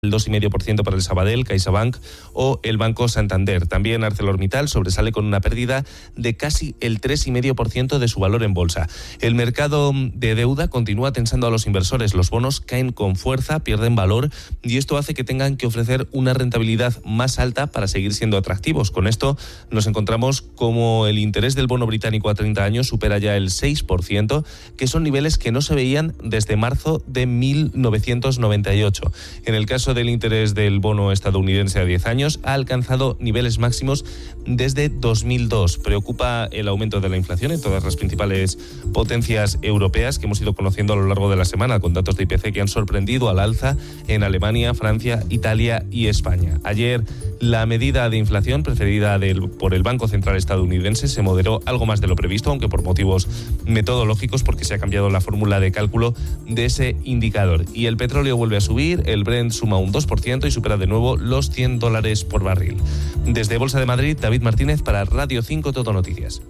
el 2,5% para el Sabadell, CaixaBank o el Banco Santander. También ArcelorMittal sobresale con una pérdida de casi el 3,5% de su valor en bolsa. El mercado de deuda continúa tensando a los inversores. Los bonos caen con fuerza, pierden valor y esto hace que tengan que ofrecer una rentabilidad más alta para seguir siendo atractivos. Con esto nos encontramos como el interés del bono británico a 30 años supera ya el 6%, que son niveles que no se veían desde marzo de 1998. En el caso del interés del bono estadounidense a 10 años ha alcanzado niveles máximos desde 2002. Preocupa el aumento de la inflación en todas las principales potencias europeas que hemos ido conociendo a lo largo de la semana, con datos de IPC que han sorprendido al alza en Alemania, Francia, Italia y España. Ayer la medida de inflación preferida por el Banco Central estadounidense se moderó algo más de lo previsto, aunque por motivos metodológicos, porque se ha cambiado la fórmula de cálculo de ese indicador. Y el petróleo vuelve a subir, el Brent suma un 2% y supera de nuevo los $100 por barril. Desde Bolsa de Madrid, David Martínez para Radio 5 Todo Noticias.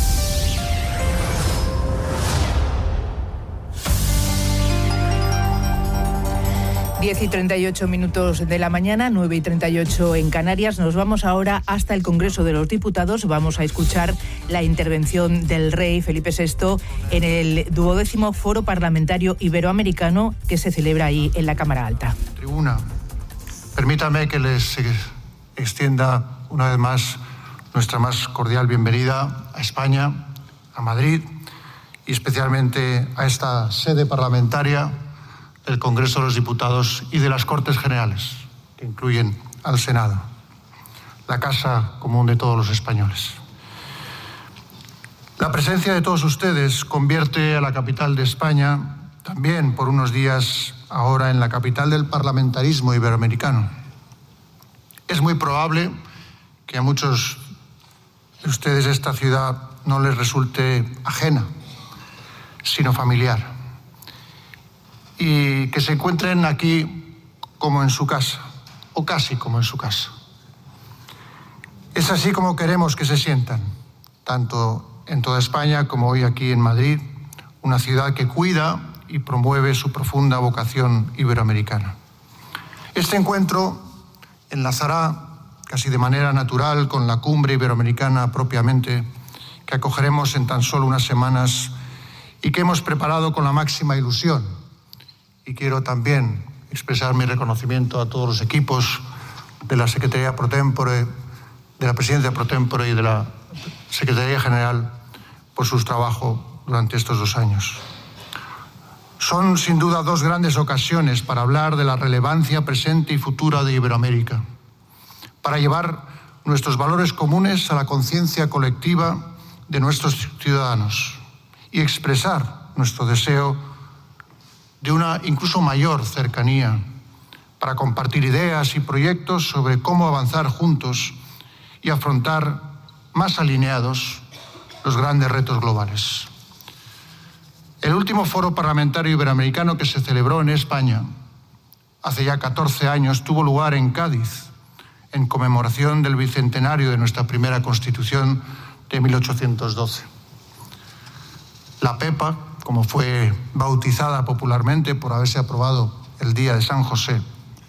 Diez y 38 minutos de la mañana, 9 y 38 en Canarias. Nos vamos ahora hasta el Congreso de los Diputados. Vamos a escuchar la intervención del rey Felipe VI en el 12º Foro Parlamentario Iberoamericano que se celebra ahí en la Cámara Alta. Tribuna, permítame que les extienda una vez más nuestra más cordial bienvenida a España, a Madrid y especialmente a esta sede parlamentaria del Congreso de los Diputados y de las Cortes Generales, que incluyen al Senado, la casa común de todos los españoles. La presencia de todos ustedes convierte a la capital de España también por unos días ahora en la capital del parlamentarismo iberoamericano. Es muy probable que a muchos de ustedes esta ciudad no les resulte ajena, sino familiar, y que se encuentren aquí como en su casa, o casi como en su casa. Es así como queremos que se sientan, tanto en toda España como hoy aquí en Madrid, una ciudad que cuida y promueve su profunda vocación iberoamericana. Este encuentro enlazará casi de manera natural con la cumbre iberoamericana propiamente, que acogeremos en tan solo unas semanas y que hemos preparado con la máxima ilusión. Y quiero también expresar mi reconocimiento a todos los equipos de la Secretaría Pro Tempore, de la Presidencia Pro Tempore y de la Secretaría General por su trabajo durante estos 2 años. Son sin duda 2 grandes ocasiones para hablar de la relevancia presente y futura de Iberoamérica, para llevar nuestros valores comunes a la conciencia colectiva de nuestros ciudadanos y expresar nuestro deseo de una incluso mayor cercanía para compartir ideas y proyectos sobre cómo avanzar juntos y afrontar más alineados los grandes retos globales. El último foro parlamentario iberoamericano que se celebró en España hace ya 14 años tuvo lugar en Cádiz, en conmemoración del bicentenario de nuestra primera Constitución de 1812. La PEPA, como fue bautizada popularmente por haberse aprobado el día de San José,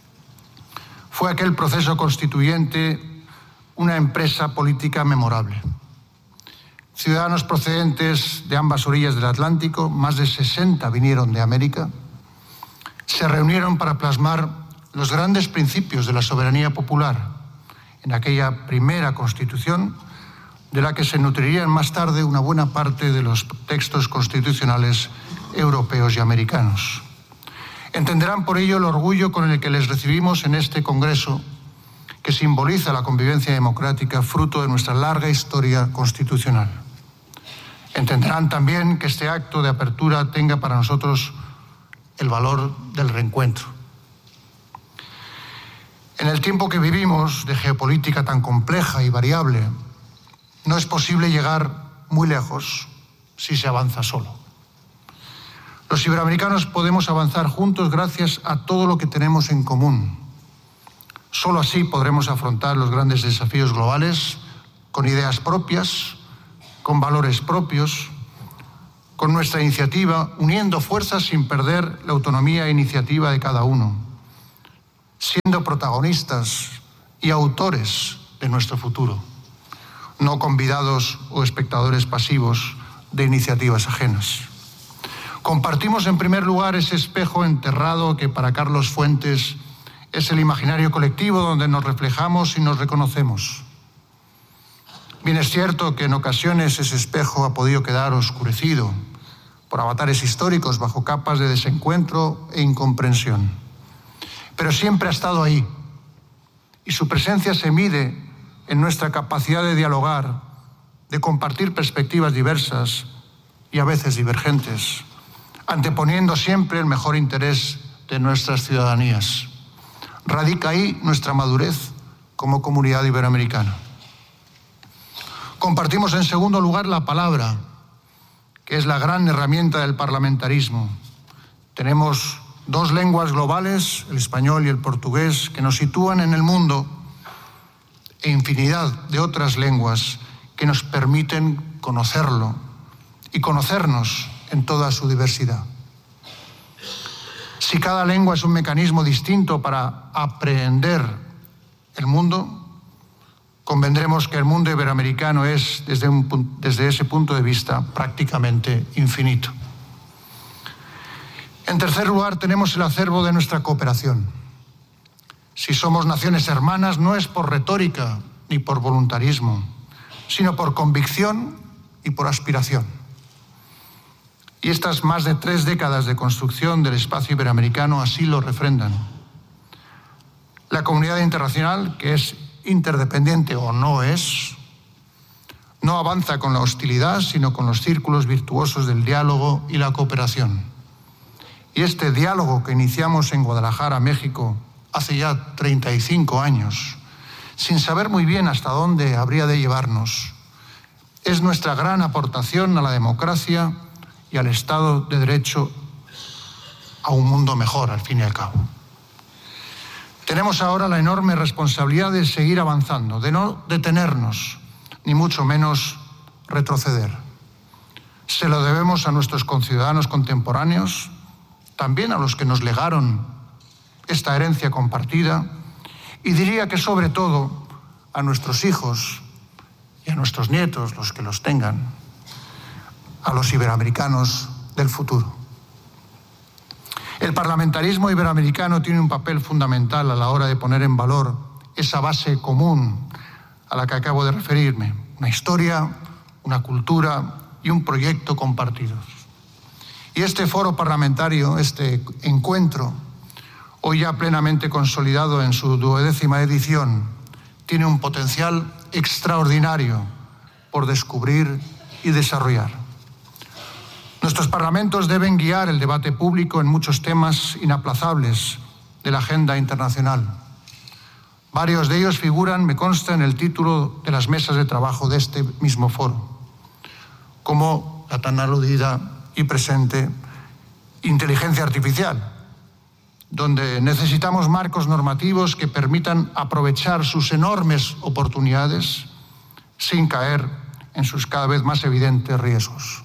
fue aquel proceso constituyente una empresa política memorable. Ciudadanos procedentes de ambas orillas del Atlántico, más de 60 vinieron de América, se reunieron para plasmar los grandes principios de la soberanía popular en aquella primera Constitución, de la que se nutrirían más tarde una buena parte de los textos constitucionales europeos y americanos. Entenderán por ello el orgullo con el que les recibimos en este Congreso, que simboliza la convivencia democrática fruto de nuestra larga historia constitucional. Entenderán también que este acto de apertura tenga para nosotros el valor del reencuentro. En el tiempo que vivimos, de geopolítica tan compleja y variable, no es posible llegar muy lejos si se avanza solo. Los iberoamericanos podemos avanzar juntos gracias a todo lo que tenemos en común. Solo así podremos afrontar los grandes desafíos globales con ideas propias, con valores propios, con nuestra iniciativa, uniendo fuerzas sin perder la autonomía e iniciativa de cada uno. siendo protagonistas y autores de nuestro futuro, no convidados o espectadores pasivos de iniciativas ajenas. Compartimos en primer lugar ese espejo enterrado que para Carlos Fuentes es el imaginario colectivo donde nos reflejamos y nos reconocemos. Bien es cierto que en ocasiones ese espejo ha podido quedar oscurecido por avatares históricos bajo capas de desencuentro e incomprensión. Pero siempre ha estado ahí, y su presencia se mide en nuestra capacidad de dialogar, de compartir perspectivas diversas y a veces divergentes, anteponiendo siempre el mejor interés de nuestras ciudadanías. Radica ahí nuestra madurez como comunidad iberoamericana. Compartimos en segundo lugar la palabra, que es la gran herramienta del parlamentarismo. Tenemos dos lenguas globales, el español y el portugués, que nos sitúan en el mundo, e infinidad de otras lenguas que nos permiten conocerlo y conocernos en toda su diversidad. Si cada lengua es un mecanismo distinto para aprehender el mundo, convendremos que el mundo iberoamericano es, desde ese punto de vista, prácticamente infinito. En tercer lugar, tenemos el acervo de nuestra cooperación. Si somos naciones hermanas, no es por retórica ni por voluntarismo, sino por convicción y por aspiración. Y estas más de 3 décadas de construcción del espacio iberoamericano así lo refrendan. La comunidad internacional, que es interdependiente o no es, no avanza con la hostilidad, sino con los círculos virtuosos del diálogo y la cooperación. Y este diálogo que iniciamos en Guadalajara, México, hace ya 35 años, sin saber muy bien hasta dónde habría de llevarnos, es nuestra gran aportación a la democracia y al Estado de Derecho, a un mundo mejor, al fin y al cabo. Tenemos ahora la enorme responsabilidad de seguir avanzando, de no detenernos, ni mucho menos retroceder. Se lo debemos a nuestros conciudadanos contemporáneos, también a los que nos legaron esta herencia compartida, y diría que sobre todo a nuestros hijos y a nuestros nietos, los que los tengan, a los iberoamericanos del futuro. El parlamentarismo iberoamericano tiene un papel fundamental a la hora de poner en valor esa base común a la que acabo de referirme, una historia, una cultura y un proyecto compartidos. Y este foro parlamentario, este encuentro, hoy ya plenamente consolidado en su 12ª edición, tiene un potencial extraordinario por descubrir y desarrollar. Nuestros parlamentos deben guiar el debate público en muchos temas inaplazables de la agenda internacional. Varios de ellos figuran, me consta, en el título de las mesas de trabajo de este mismo foro, como la tan aludida y presente inteligencia artificial, donde necesitamos marcos normativos que permitan aprovechar sus enormes oportunidades sin caer en sus cada vez más evidentes riesgos.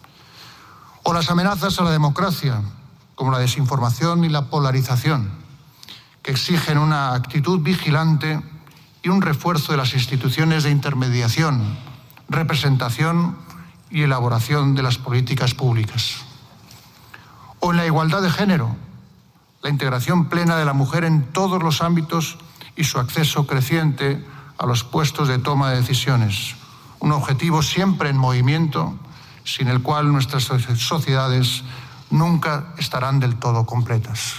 O las amenazas a la democracia, como la desinformación y la polarización, que exigen una actitud vigilante y un refuerzo de las instituciones de intermediación, representación y elaboración de las políticas públicas. O en la igualdad de género, la integración plena de la mujer en todos los ámbitos y su acceso creciente a los puestos de toma de decisiones, un objetivo siempre en movimiento, sin el cual nuestras sociedades nunca estarán del todo completas.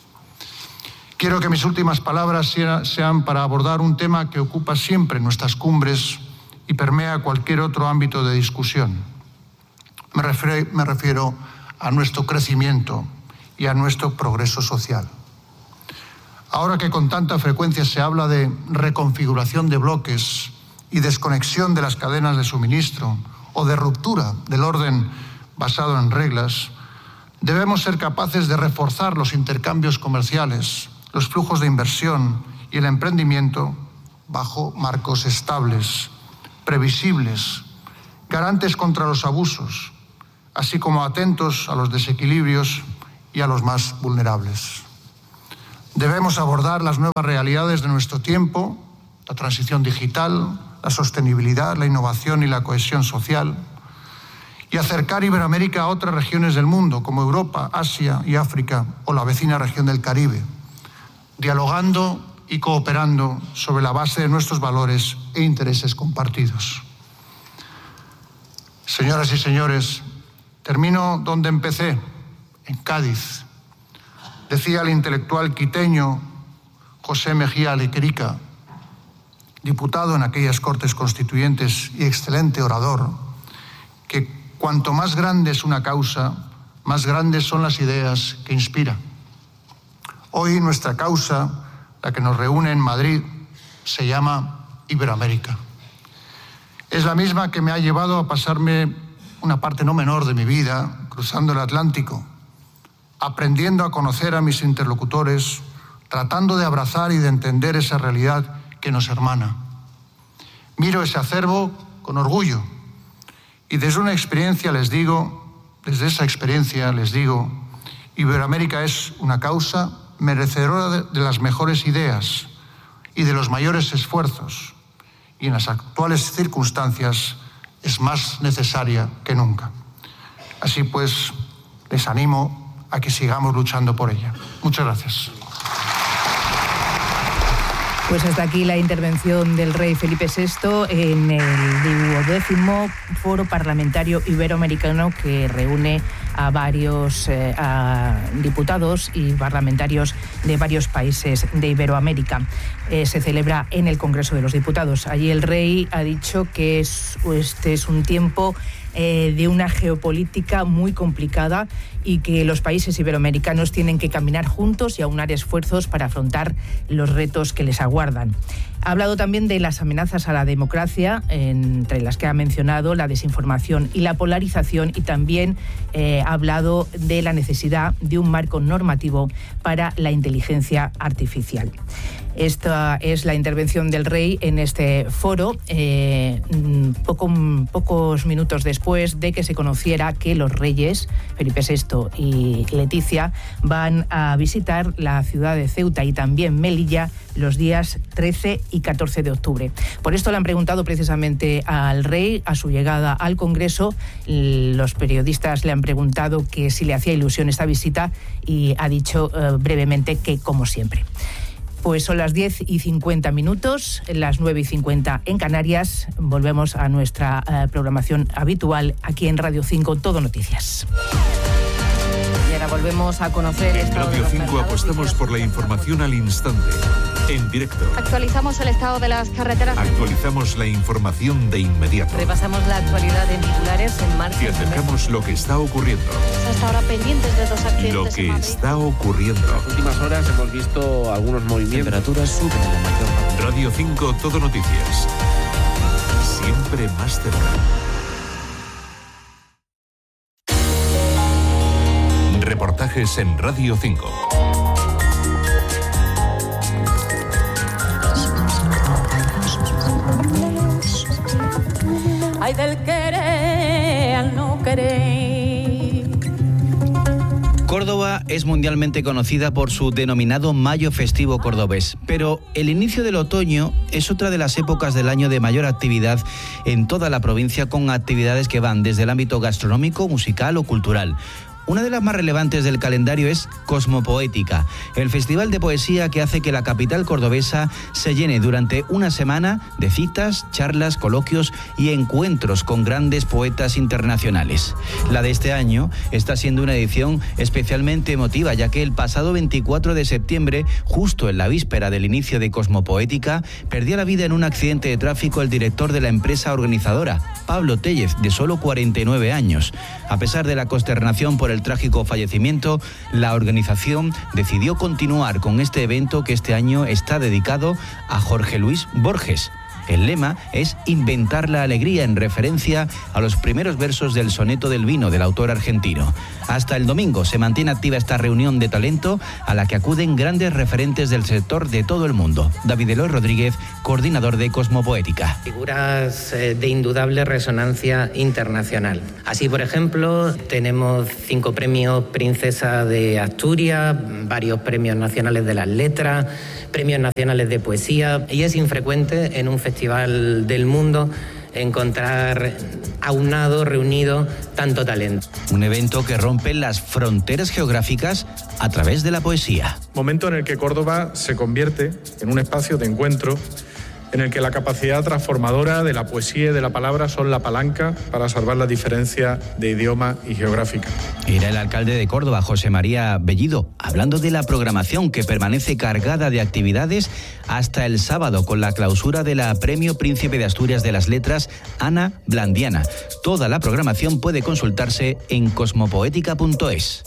Quiero que mis últimas palabras sean para abordar un tema que ocupa siempre nuestras cumbres y permea cualquier otro ámbito de discusión. Me refiero a nuestro crecimiento y a nuestro progreso social. Ahora que con tanta frecuencia se habla de reconfiguración de bloques y desconexión de las cadenas de suministro, o de ruptura del orden basado en reglas, debemos ser capaces de reforzar los intercambios comerciales, los flujos de inversión y el emprendimiento bajo marcos estables, previsibles, garantes contra los abusos, así como atentos a los desequilibrios y a los más vulnerables. Debemos abordar las nuevas realidades de nuestro tiempo, la transición digital, la sostenibilidad, la innovación y la cohesión social, y acercar Iberoamérica a otras regiones del mundo, como Europa, Asia y África, o la vecina región del Caribe, dialogando y cooperando sobre la base de nuestros valores e intereses compartidos. Señoras y señores, termino donde empecé, en Cádiz. Decía el intelectual quiteño José Mejía Lequerica, diputado en aquellas Cortes Constituyentes y excelente orador, que cuanto más grande es una causa, más grandes son las ideas que inspira. Hoy nuestra causa, la que nos reúne en Madrid, se llama Iberoamérica. Es la misma que me ha llevado a pasarme una parte no menor de mi vida cruzando el Atlántico, aprendiendo a conocer a mis interlocutores, tratando de abrazar y de entender esa realidad que nos hermana. Miro ese acervo con orgullo y desde esa experiencia les digo, Iberoamérica es una causa merecedora de las mejores ideas y de los mayores esfuerzos, y en las actuales circunstancias es más necesaria que nunca. Así pues, les animo a que sigamos luchando por ella. Muchas gracias. Pues hasta aquí la intervención del rey Felipe VI en el 12º Foro Parlamentario Iberoamericano, que reúne a varios diputados y parlamentarios de varios países de Iberoamérica. Se celebra en el Congreso de los Diputados. Allí el rey ha dicho que este es un tiempo de una geopolítica muy complicada y que los países iberoamericanos tienen que caminar juntos y aunar esfuerzos para afrontar los retos que les aguardan. Ha hablado también de las amenazas a la democracia, entre las que ha mencionado la desinformación y la polarización, y también ha hablado de la necesidad de un marco normativo para la inteligencia artificial. Esta es la intervención del rey en este foro, pocos minutos después de que se conociera que los reyes, Felipe VI y Leticia, van a visitar la ciudad de Ceuta y también Melilla los días 13 y 14 de octubre. Por esto le han preguntado precisamente al rey, a su llegada al Congreso. Los periodistas le han preguntado que si le hacía ilusión esta visita y ha dicho brevemente que como siempre. Pues son las 10:50, las 9:50 en Canarias. Volvemos a nuestra programación habitual aquí en Radio 5, Todo Noticias. Y ahora volvemos a conocer... En Radio 5 apostamos por la información al instante, en directo. Actualizamos el estado de las carreteras. Actualizamos la información de inmediato. Repasamos la actualidad en titulares, en marcha. Te acercamos lo que está ocurriendo. Hasta ahora pendientes de 2 accidentes. Lo que está ocurriendo. En las últimas horas hemos visto algunos movimientos. Temperaturas suben en la mayor parte. Radio 5, Todo Noticias. Siempre más cerca. Reportajes en Radio 5. Ay, del querer al no querer. Córdoba es mundialmente conocida por su denominado Mayo Festivo Cordobés, pero el inicio del otoño es otra de las épocas del año de mayor actividad en toda la provincia, con actividades que van desde el ámbito gastronómico, musical o cultural. Una de las más relevantes del calendario es Cosmopoética, el festival de poesía que hace que la capital cordobesa se llene durante una semana de citas, charlas, coloquios y encuentros con grandes poetas internacionales. La de este año está siendo una edición especialmente emotiva, ya que el pasado 24 de septiembre, justo en la víspera del inicio de Cosmopoética, perdió la vida en un accidente de tráfico el director de la empresa organizadora, Pablo Tellez, de solo 49 años. A pesar de la consternación por el trágico fallecimiento, la organización decidió continuar con este evento que este año está dedicado a Jorge Luis Borges. El lema es Inventar la alegría, en referencia a los primeros versos del Soneto del Vino del autor argentino. Hasta el domingo se mantiene activa esta reunión de talento a la que acuden grandes referentes del sector de todo el mundo. David Eloy Rodríguez, coordinador de Cosmopoética. Figuras de indudable resonancia internacional. Así, por ejemplo, tenemos 5 premios Princesa de Asturias, varios premios nacionales de las letras, premios nacionales de poesía, y es infrecuente en un festival del mundo encontrar aunado, reunido, tanto talento. Un evento que rompe las fronteras geográficas a través de la poesía. Momento en el que Córdoba se convierte en un espacio de encuentro en el que la capacidad transformadora de la poesía y de la palabra son la palanca para salvar la diferencia de idioma y geográfica. Era el alcalde de Córdoba, José María Bellido, hablando de la programación que permanece cargada de actividades hasta el sábado con la clausura de la Premio Príncipe de Asturias de las Letras, Ana Blandiana. Toda la programación puede consultarse en cosmopoética.es.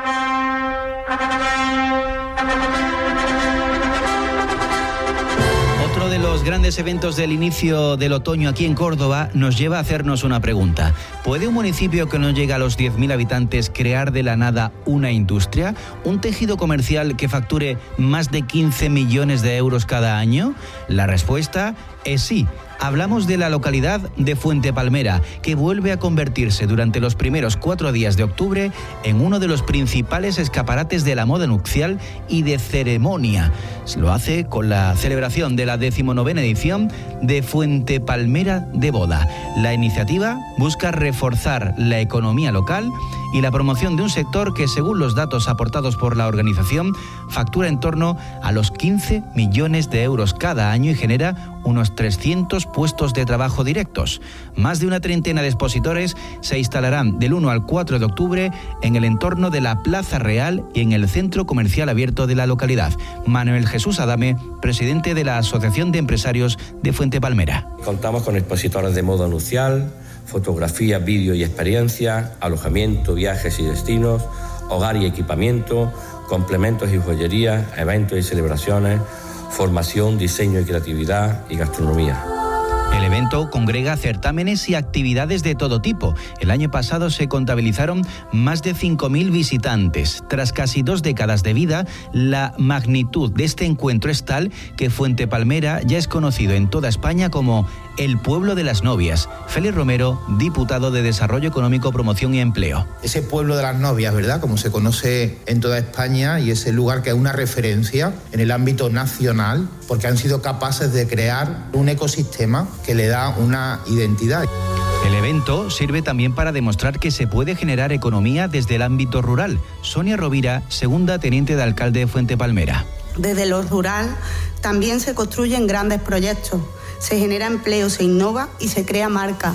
De los grandes eventos del inicio del otoño aquí en Córdoba nos lleva a hacernos una pregunta. ¿Puede un municipio que no llega a los 10.000 habitantes crear de la nada una industria? ¿Un tejido comercial que facture más de 15 millones de euros cada año? La respuesta es sí. Hablamos de la localidad de Fuente Palmera, que vuelve a convertirse durante los primeros 4 días de octubre en uno de los principales escaparates de la moda nupcial y de ceremonia. Lo hace con la celebración de la 19ª edición de Fuente Palmera de Boda. La iniciativa busca reforzar la economía local y la promoción de un sector que, según los datos aportados por la organización, factura en torno a los 15 millones de euros cada año y genera unos 300 puestos de trabajo directos. Más de una treintena de expositores se instalarán del 1 al 4 de octubre en el entorno de la Plaza Real y en el centro comercial abierto de la localidad. Manuel Jesús Adame, presidente de la Asociación de Empresarios de Fuente Palmera. Contamos con expositores de moda nupcial, fotografía, vídeo y experiencia, alojamiento, viajes y destinos, hogar y equipamiento, complementos y joyería, eventos y celebraciones, formación, diseño y creatividad y gastronomía. El evento congrega certámenes y actividades de todo tipo. El año pasado se contabilizaron más de 5.000 visitantes. Tras casi 2 décadas de vida, la magnitud de este encuentro es tal que Fuente Palmera ya es conocido en toda España como el pueblo de las novias. Félix Romero, diputado de Desarrollo Económico, Promoción y Empleo. Ese pueblo de las novias, ¿verdad?, como se conoce en toda España, y ese lugar que es una referencia en el ámbito nacional, porque han sido capaces de crear un ecosistema que le da una identidad. El evento sirve también para demostrar que se puede generar economía desde el ámbito rural. Sonia Rovira, segunda teniente de alcalde de Fuente Palmera. Desde lo rural también se construyen grandes proyectos, se genera empleo, se innova y se crea marca.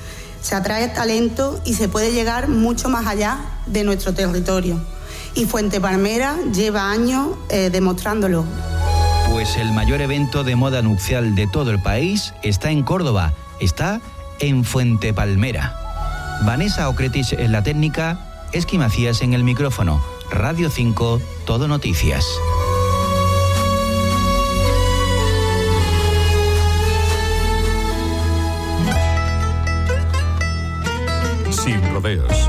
Se atrae talento y se puede llegar mucho más allá de nuestro territorio. Y Fuente Palmera lleva años demostrándolo. Pues el mayor evento de moda nupcial de todo el país está en Córdoba, está en Fuente Palmera. Vanessa Ocretich en la técnica, Esqui Macías en el micrófono. Radio 5, Todo Noticias. Sin rodeos.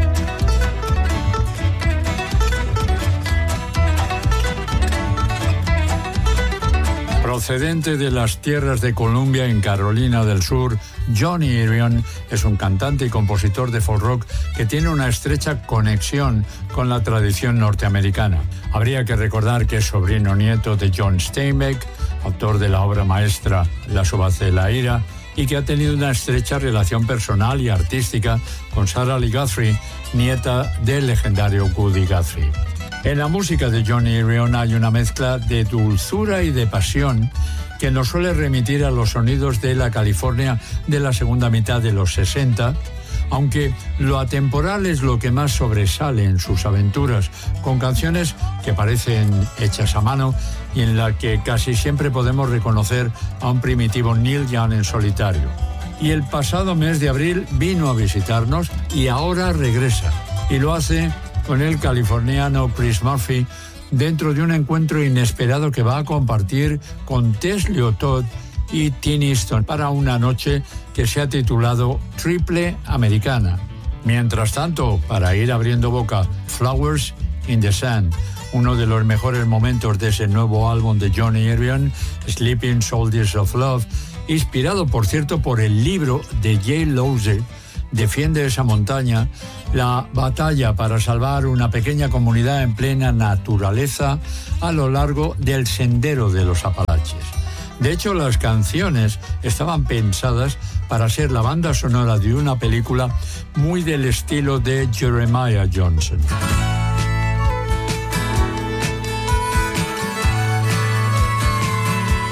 Procedente de las tierras de Columbia en Carolina del Sur, Johnny Irion es un cantante y compositor de folk rock que tiene una estrecha conexión con la tradición norteamericana. Habría que recordar que es sobrino nieto de John Steinbeck, autor de la obra maestra La Subasta de la Ira, y que ha tenido una estrecha relación personal y artística con Sarah Lee Guthrie, nieta del legendario Woody Guthrie. En la música de Johnny Irion hay una mezcla de dulzura y de pasión que nos suele remitir a los sonidos de la California de la segunda mitad de los 60, aunque lo atemporal es lo que más sobresale en sus aventuras, con canciones que parecen hechas a mano y en la que casi siempre podemos reconocer a un primitivo Neil Young en solitario. Y el pasado mes de abril vino a visitarnos y ahora regresa, y lo hace con el californiano Chris Murphy dentro de un encuentro inesperado que va a compartir con Tess Liotot y Tim Easton para una noche que se ha titulado Triple Americana. Mientras tanto, para ir abriendo boca, Flowers in the Sand, uno de los mejores momentos de ese nuevo álbum de Johnny Irion, Sleeping Soldiers of Love, inspirado, por cierto, por el libro de Jay Louse, Defiende esa montaña, la batalla para salvar una pequeña comunidad en plena naturaleza a lo largo del sendero de los Apalaches. De hecho, las canciones estaban pensadas para ser la banda sonora de una película muy del estilo de Jeremiah Johnson.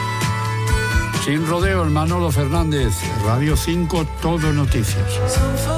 Sin rodeos, Manolo Fernández, Radio 5, Todo Noticias.